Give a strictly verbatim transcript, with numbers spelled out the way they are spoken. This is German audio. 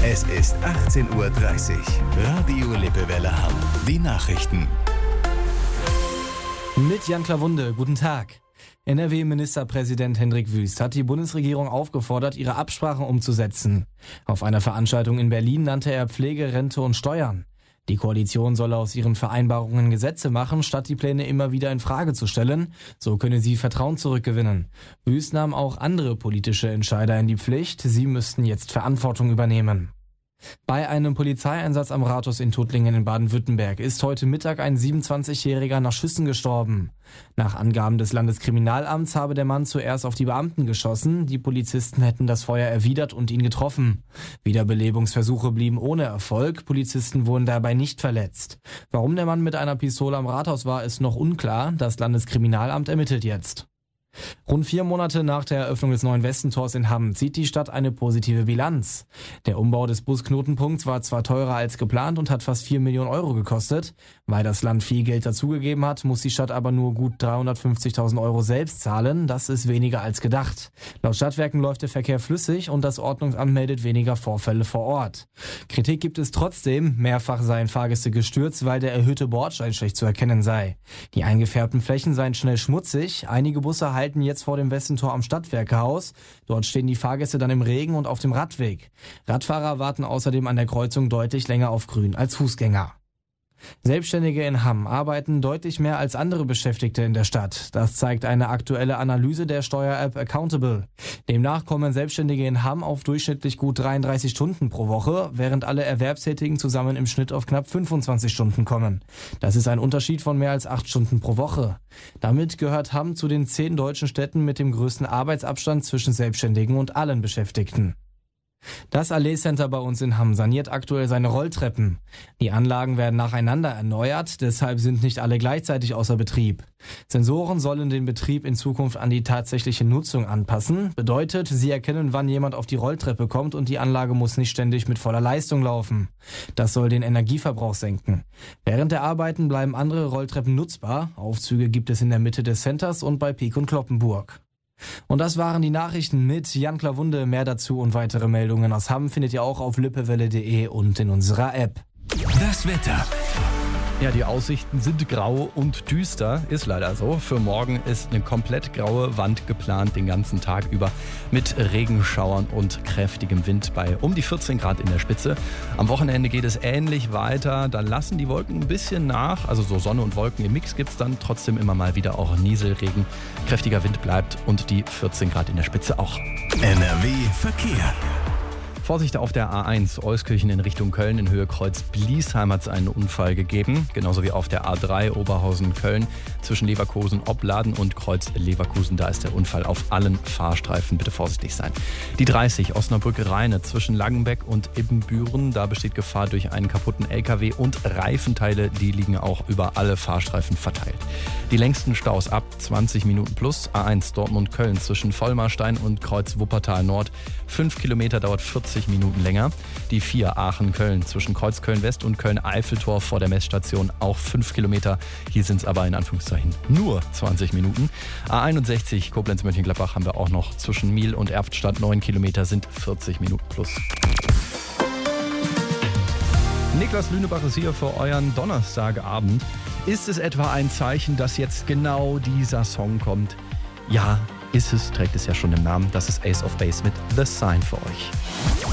Es ist achtzehn Uhr dreißig. Radio Lippewelle Hamm. Die Nachrichten. Mit Jan Klawunde, guten Tag. N R W-Ministerpräsident Hendrik Wüst hat die Bundesregierung aufgefordert, ihre Absprachen umzusetzen. Auf einer Veranstaltung in Berlin nannte er Pflege, Rente und Steuern. Die Koalition solle aus ihren Vereinbarungen Gesetze machen, statt die Pläne immer wieder in Frage zu stellen. So könne sie Vertrauen zurückgewinnen. Wüst nahm auch andere politische Entscheider in die Pflicht. Sie müssten jetzt Verantwortung übernehmen. Bei einem Polizeieinsatz am Rathaus in Tuttlingen in Baden-Württemberg ist heute Mittag ein siebenundzwanzigjähriger nach Schüssen gestorben. Nach Angaben des Landeskriminalamts habe der Mann zuerst auf die Beamten geschossen. Die Polizisten hätten das Feuer erwidert und ihn getroffen. Wiederbelebungsversuche blieben ohne Erfolg. Polizisten wurden dabei nicht verletzt. Warum der Mann mit einer Pistole am Rathaus war, ist noch unklar. Das Landeskriminalamt ermittelt jetzt. Rund vier Monate nach der Eröffnung des neuen Westentors in Hamm zieht die Stadt eine positive Bilanz. Der Umbau des Busknotenpunkts war zwar teurer als geplant und hat fast vier Millionen Euro gekostet. Weil das Land viel Geld dazugegeben hat, muss die Stadt aber nur gut dreihundertfünfzigtausend Euro selbst zahlen. Das ist weniger als gedacht. Laut Stadtwerken läuft der Verkehr flüssig und das Ordnungsamt meldet weniger Vorfälle vor Ort. Kritik gibt es trotzdem. Mehrfach seien Fahrgäste gestürzt, weil der erhöhte Bordstein schlecht zu erkennen sei. Die eingefärbten Flächen seien schnell schmutzig. Einige Busse halten jetzt vor dem Westentor am Stadtwerkehaus. Dort stehen die Fahrgäste dann im Regen und auf dem Radweg. Radfahrer warten außerdem an der Kreuzung deutlich länger auf Grün als Fußgänger. Selbstständige in Hamm arbeiten deutlich mehr als andere Beschäftigte in der Stadt. Das zeigt eine aktuelle Analyse der Steuer-App Accountable. Demnach kommen Selbstständige in Hamm auf durchschnittlich gut dreiunddreißig Stunden pro Woche, während alle Erwerbstätigen zusammen im Schnitt auf knapp fünfundzwanzig Stunden kommen. Das ist ein Unterschied von mehr als acht Stunden pro Woche. Damit gehört Hamm zu den zehn deutschen Städten mit dem größten Arbeitsabstand zwischen Selbstständigen und allen Beschäftigten. Das Allee Center bei uns in Hamm saniert aktuell seine Rolltreppen. Die Anlagen werden nacheinander erneuert, deshalb sind nicht alle gleichzeitig außer Betrieb. Sensoren sollen den Betrieb in Zukunft an die tatsächliche Nutzung anpassen. Bedeutet, sie erkennen, wann jemand auf die Rolltreppe kommt und die Anlage muss nicht ständig mit voller Leistung laufen. Das soll den Energieverbrauch senken. Während der Arbeiten bleiben andere Rolltreppen nutzbar. Aufzüge gibt es in der Mitte des Centers und bei Pieck und Cloppenburg. Und das waren die Nachrichten mit Jan Klawunde. Mehr dazu und weitere Meldungen aus Hamm findet ihr auch auf lippewelle punkt de und in unserer App. Das Wetter. Ja, die Aussichten sind grau und düster, ist leider so. Für morgen ist eine komplett graue Wand geplant, den ganzen Tag über, mit Regenschauern und kräftigem Wind bei um die vierzehn Grad in der Spitze. Am Wochenende geht es ähnlich weiter, da lassen die Wolken ein bisschen nach, also so Sonne und Wolken im Mix gibt's dann, trotzdem immer mal wieder auch Nieselregen. Kräftiger Wind bleibt und die vierzehn Grad in der Spitze auch. N R W Verkehr. Vorsicht auf der A eins, Euskirchen in Richtung Köln, in Höhe Kreuz-Bliesheim hat es einen Unfall gegeben. Genauso wie auf der A drei, Oberhausen-Köln, zwischen Leverkusen-Opladen und Kreuz-Leverkusen. Da ist der Unfall auf allen Fahrstreifen. Bitte vorsichtig sein. Die dreißig, Osnabrück-Rheine, zwischen Langenbeck und Ibbenbüren. Da besteht Gefahr durch einen kaputten L K W und Reifenteile, die liegen auch über alle Fahrstreifen verteilt. Die längsten Staus ab zwanzig Minuten plus. A eins, Dortmund-Köln, zwischen Vollmarstein und Kreuz-Wuppertal-Nord. fünf Kilometer dauert vierzig Minuten länger. Die vier, Aachen-Köln, zwischen Kreuz-Köln-West und Köln-Eiffeltor vor der Messstation auch fünf Kilometer. Hier sind es aber in Anführungszeichen nur zwanzig Minuten. A einundsechzig, Koblenz-Mönchengladbach haben wir auch noch. Zwischen Miel und Erftstadt neun Kilometer sind vierzig Minuten plus. Niklas Lünebach ist hier für euren Donnerstagabend. Ist es etwa ein Zeichen, dass jetzt genau dieser Song kommt? Ja, ist es, trägt es ja schon im Namen. Das ist Ace of Base mit The Sign für euch.